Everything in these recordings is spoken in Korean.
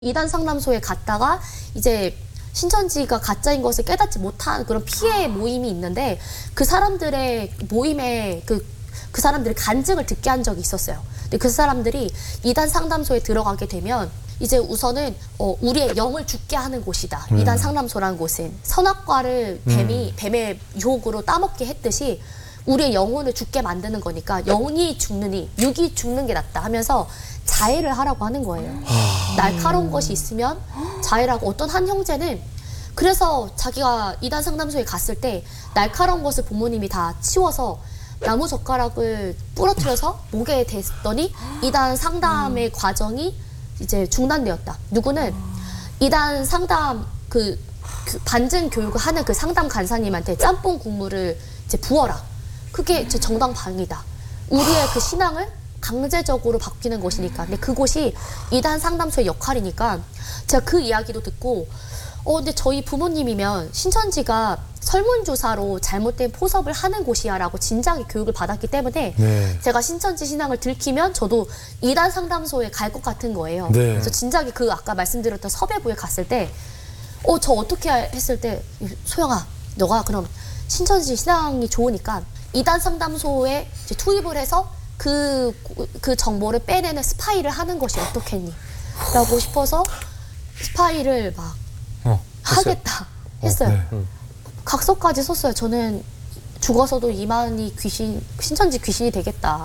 이단 상담소에 갔다가 이제 신천지가 가짜인 것을 깨닫지 못한 그런 피해 모임이 있는데 그 사람들의 모임에 그 사람들의 간증을 듣게 한 적이 있었어요. 근데 그 사람들이 이단 상담소에 들어가게 되면 이제 우선은 우리의 영을 죽게 하는 곳이다. 이단 상담소라는 곳은 선악과를 뱀의 유혹으로 따먹게 했듯이 우리의 영혼을 죽게 만드는 거니까 영이 죽느니 육이 죽는 게 낫다 하면서 자해를 하라고 하는 거예요. 날카로운 것이 있으면 자해라고. 어떤 한 형제는 그래서 자기가 이단 상담소에 갔을 때 날카로운 것을 부모님이 다 치워서 나무 젓가락을 부러뜨려서 목에 댔더니 이단 상담의 과정이 이제 중단되었다. 누구는 이단 상담 그 반증 교육을 하는 그 상담 간사님한테 짬뽕 국물을 이제 부어라. 그게 이제 정당방위다. 우리의 그 신앙을 강제적으로 바뀌는 것이니까. 근데 그곳이 이단 상담소의 역할이니까 제가 그 이야기도 듣고 근데 저희 부모님이면 신천지가 설문조사로 잘못된 포섭을 하는 곳이야 라고 진작에 교육을 받았기 때문에 제가 신천지 신앙을 들키면 저도 이단 상담소에 갈 것 같은 거예요. 그래서 진작에 그 아까 말씀드렸던 섭외부에 갔을 때 저 어떻게 했을 때 소영아 너가 그럼 신천지 신앙이 좋으니까 이단 상담소에 이제 투입을 해서 그 정보를 빼내는 스파이를 하는 것이 어떻겠니? 라고 싶어서 스파이를 막 하겠다 했어요. 각서까지 썼어요. 저는 죽어서도 이만희 신천지 귀신이 되겠다.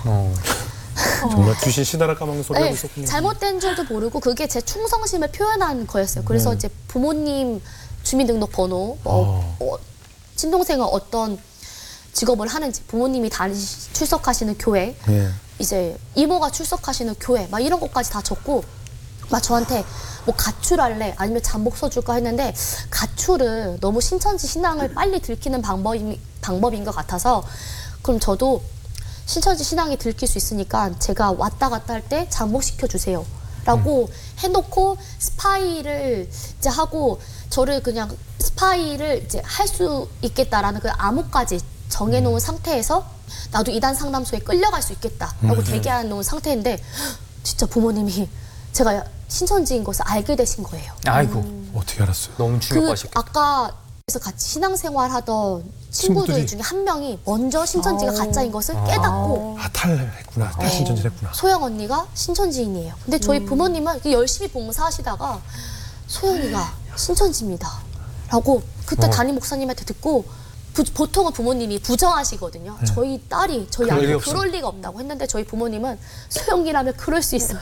정말 귀신 신하라 까먹는 소리 하고 있었군요. 잘못된 줄도 모르고 그게 제 충성심을 표현한 거였어요. 그래서 이제 부모님 주민등록번호, 친동생은 어떤 직업을 하는지, 부모님이 출석하시는 교회, 이제 이모가 출석하시는 교회, 막 이런 것까지 다 적고, 막 저한테 뭐 가출할래? 아니면 잠복 써줄까 했는데, 가출은 너무 신천지 신앙을 빨리 들키는 방법인 것 같아서, 그럼 저도 신천지 신앙이 들킬 수 있으니까 제가 왔다 갔다 할 때 잠복시켜 주세요. 라고 해놓고 스파이를 이제 하고, 저를 그냥 스파이를 이제 할 수 있겠다라는 그 암호까지 정해놓은 상태에서 나도 이단 상담소에 끌려갈 수 있겠다라고 대기해놓은 상태인데 진짜 부모님이 제가 신천지인 것을 알게 되신 거예요. 아이고 어떻게 알았어요? 너무 충격받으셨겠다. 아까 그래서 같이 신앙생활 하던 친구들 중에 한 명이 먼저 신천지가 가짜인 것을 깨닫고 탈했구나. 탈신천지를 했구나. 소영 언니가 신천지인이에요. 근데 저희 부모님은 열심히 봉사하시다가 소영이가 신천지입니다 라고 그때 담임 목사님한테 듣고 보통은 부모님이 부정하시거든요. 저희 딸이 저희 아들 그럴 리가 없다고 했는데 저희 부모님은 소영이라면 그럴 수 있어요.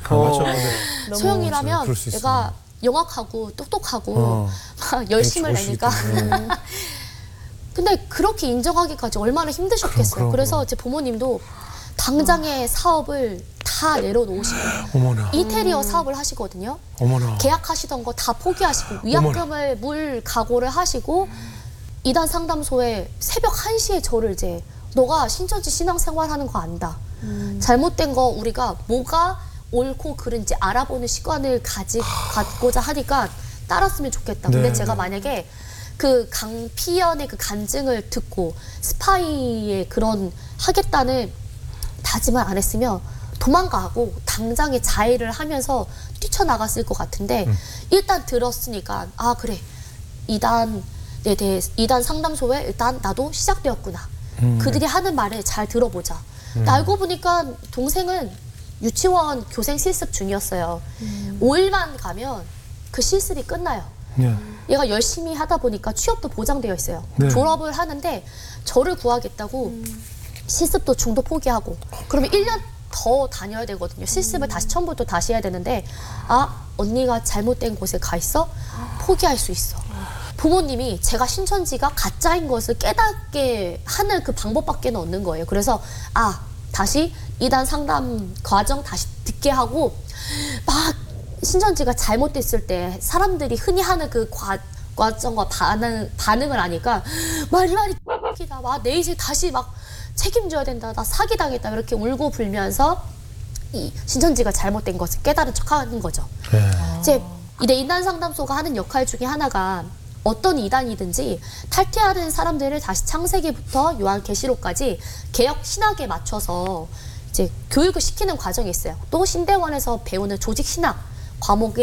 소영이라면 얘가 영악하고 똑똑하고 막 열심을 내니까. 근데 그렇게 인정하기까지 얼마나 힘드셨겠어요. 그래서 제 부모님도 당장의 사업을 다 내려놓으시고 인테리어 사업을 하시거든요. 계약하시던 거 다 포기하시고 위약금을 물 각오를 하시고 이단 상담소에 새벽 1시에 저를 이제 너가 신천지 신앙생활하는 거 안다. 잘못된 거 우리가 뭐가 옳고 그른지 알아보는 시간을 갖고자 하니까 따랐으면 좋겠다. 근데 제가 만약에 그 강피연의 그 간증을 듣고 스파이의 그런 하겠다는 다짐을 안 했으면 도망가고 당장에 자해를 하면서 뛰쳐나갔을 것 같은데 일단 들었으니까 그래 이단 상담소에 일단 나도 시작되었구나. 그들이 하는 말을 잘 들어보자. 알고 보니까 동생은 유치원 교생 실습 중이었어요. 5일만 가면 그 실습이 끝나요. 얘가 열심히 하다 보니까 취업도 보장되어 있어요. 졸업을 하는데 저를 구하겠다고 실습도 중도 포기하고 그러면 1년 더 다녀야 되거든요. 실습을 다시 처음부터 다시 해야 되는데 언니가 잘못된 곳에 가 있어? 포기할 수 있어. 부모님이 제가 신천지가 가짜인 것을 깨닫게 하는 그 방법밖에 없는 거예요. 그래서 다시 이단 상담 과정 다시 듣게 하고 막 신천지가 잘못됐을 때 사람들이 흔히 하는 그 과정과 반응을 하니까 말이 와 내 인생 다시 막 책임져야 된다. 나 사기당했다. 이렇게 울고 불면서 이 신천지가 잘못된 것을 깨달은 척하는 거죠. 이제 이단 상담소가 하는 역할 중에 하나가 어떤 이단이든지 탈퇴하는 사람들을 다시 창세기부터 요한계시록까지 개혁 신학에 맞춰서 이제 교육을 시키는 과정이 있어요. 또 신대원에서 배우는 조직 신학 과목에